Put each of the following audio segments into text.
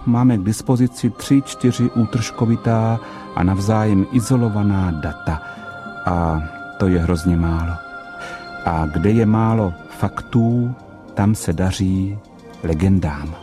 máme k dispozici 3-4 útržkovitá a navzájem izolovaná data. A to je hrozně málo. A kde je málo faktů, tam se daří legendám.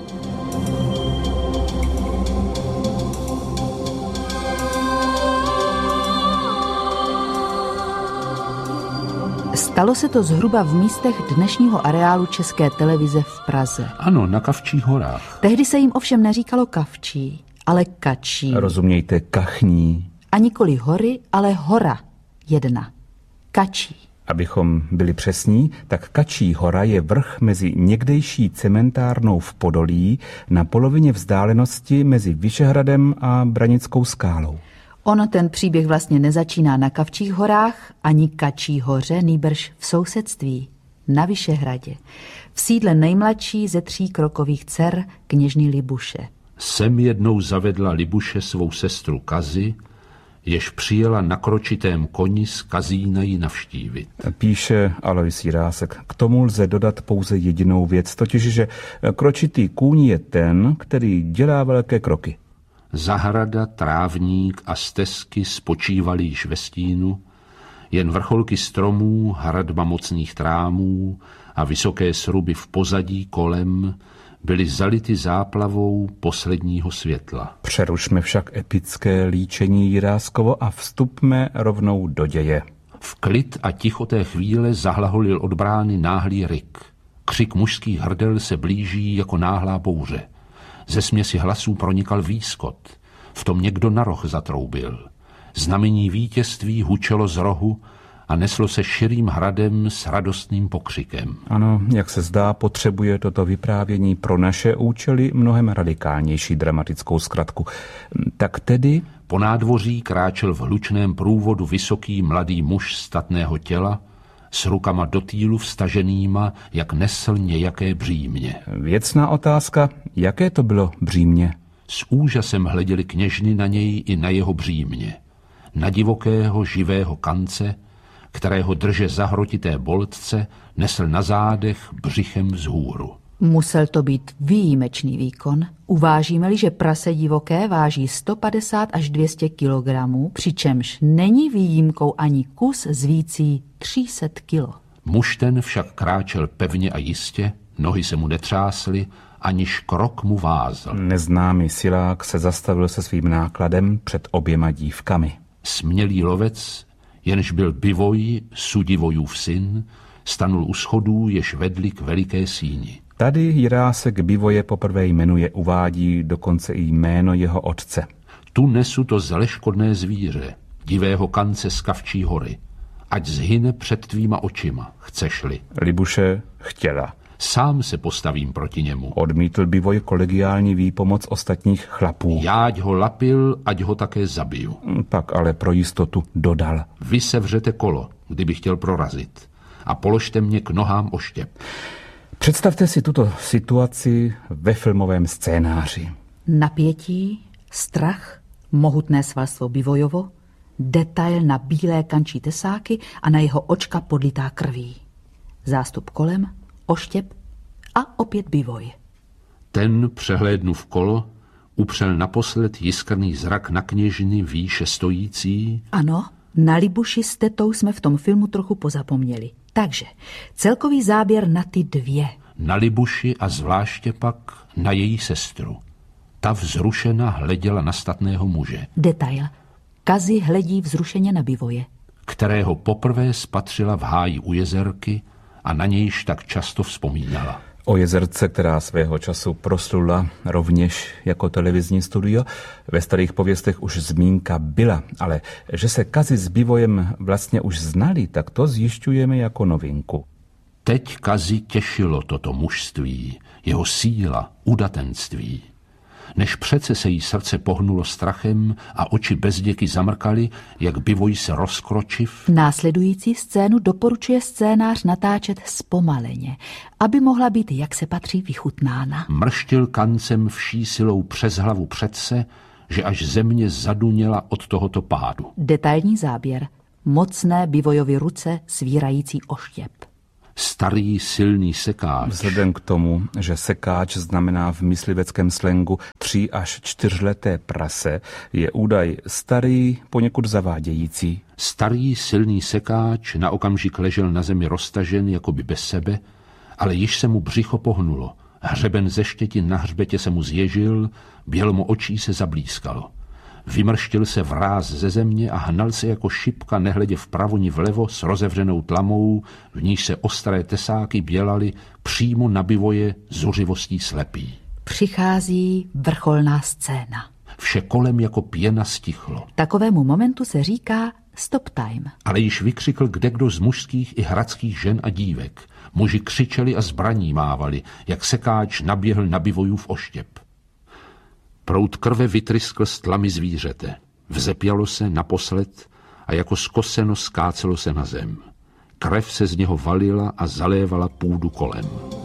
Stalo se to zhruba v místech dnešního areálu České televize v Praze. Ano, na Kavčích horách. Tehdy se jim ovšem neříkalo Kavčí, ale Kačí. Rozumějte, Kachní. A nikoli hory, ale hora jedna. Kačí. Abychom byli přesní, tak Kačí hora je vrch mezi někdejší cementárnou v Podolí na polovině vzdálenosti mezi Vyšehradem a Branickou skálou. Ono ten příběh vlastně nezačíná na Kavčích horách ani Kačí hoře, nýbrž v sousedství, na Vyšehradě, v sídle nejmladší ze 3 krokových dcer kněžny Libuše. Sem jednou zavedla Libuše svou sestru Kazi, jež přijela na kročitém koni z Kazína ji navštívit. Píše Alois Jirásek. K tomu lze dodat pouze jedinou věc, totiž, že kročitý kůň je ten, který dělá velké kroky. Zahrada, trávník a stezky spočívaly již ve stínu, jen vrcholky stromů, hradba mocných trámů a vysoké sruby v pozadí kolem byly zality záplavou posledního světla. Přerušme však epické líčení Jiráskovo a vstupme rovnou do děje. V klid a ticho té chvíle zahlaholil od brány náhlý ryk. Křik mužských hrdel se blíží jako náhlá bouře. Ze směsi hlasů pronikal výskot. V tom někdo na roh zatroubil. Znamení vítězství hučelo z rohu a neslo se širým hradem s radostným pokřikem. Ano, jak se zdá, potřebuje toto vyprávění pro naše účely mnohem radikálnější dramatickou zkratku. Tak tedy... Po nádvoří kráčel v hlučném průvodu vysoký mladý muž statného těla, s rukama do týlu vstaženýma, jak nesl nějaké břímě. Věcná otázka, jaké to bylo břímě? S úžasem hleděli kněžny na něj i na jeho břímě. Na divokého, živého kance, kterého drže zahrotité boltce nesl na zádech břichem vzhůru. Musel to být výjimečný výkon. Uvážíme-li, že prase divoké váží 150 až 200 kilogramů, přičemž není výjimkou ani kus s vící 300 kilo. Muž ten však kráčel pevně a jistě, nohy se mu netřásly, aniž krok mu vázl. Neznámý silák se zastavil se svým nákladem před oběma dívkami. Smělý lovec, jenž byl Bivoj, Sudivojův syn, stanul u schodů, jež vedli k veliké síni. Tady Jirásek Bivoje poprvé jmenuje, uvádí dokonce i jméno jeho otce. Tu nesu to zleškodné zvíře, divého kance z Kavčí hory. Ať zhyne před tvýma očima, chceš-li. Libuše chtěla. Sám se postavím proti němu. Odmítl Bivoj kolegiální výpomoc ostatních chlapů. Jáď ho lapil, ať ho také zabiju. Pak ale pro jistotu dodal. Vy sevřete kolo, kdyby chtěl prorazit. A položte mě k nohám oštěp. Představte si tuto situaci ve filmovém scénáři. Napětí, strach, mohutné svalstvo Bivojovo, detail na bílé kančí tesáky a na jeho očka podlitá krví. Zástup kolem, oštěp a opět Bivoj. Ten, přehlédnuv kolo, upřel naposled jiskrný zrak na kněžny výše stojící. Ano, na Libuši s tetou jsme v tom filmu trochu pozapomněli. Takže celkový záběr na ty dvě. Na Libuši a zvláště pak na její sestru. Ta vzrušena hleděla na statného muže. Detail. Kazi hledí vzrušeně na Bivoje, kterého poprvé spatřila v háji u jezerky a na nějž tak často vzpomínala. O jezerce, která svého času proslula rovněž jako televizní studio, ve starých pověstech už zmínka byla, ale že se Kazi s Bivojem vlastně už znali, tak to zjišťujeme jako novinku. Teď Kazi těšilo toto mužství, jeho síla, udatenství. Než přece se jí srdce pohnulo strachem a oči bezděky zamrkaly, jak Bivoj se rozkročiv. Následující scénu doporučuje scénář natáčet zpomaleně, aby mohla být, jak se patří, vychutnána. Mrštil kancem vší silou přes hlavu předse, že až země zaduněla od tohoto pádu. Detailní záběr. Mocné Bivojovy ruce svírající oštěp. Starý, silný sekáč. Vzhledem k tomu, že sekáč znamená v mysliveckém slengu 3 až 4leté prase, je údaj starý poněkud zavádějící. Starý, silný sekáč na okamžik ležel na zemi roztažen, jakoby bez sebe, ale již se mu břicho pohnulo. Hřeben ze štětin na hřbetě se mu zježil, bělo mu očí se zablískalo. Vymrštil se vráz ze země a hnal se jako šipka, nehledě vpravo ni vlevo s rozevřenou tlamou, v níž se ostré tesáky bělaly přímo na bivoje zuřivostí slepý. Přichází vrcholná scéna. Vše kolem jako pěna stichlo. Takovému momentu se říká stop time. Ale již vykřikl kdekdo z mužských i hradských žen a dívek. Muži křičeli a zbraní mávali, jak sekáč naběhl na bivojův oštěp. Proud krve vytryskl z tlamy zvířete. Vzepělo se naposled a jako skoseno skácelo se na zem. Krev se z něho valila a zalévala půdu kolem.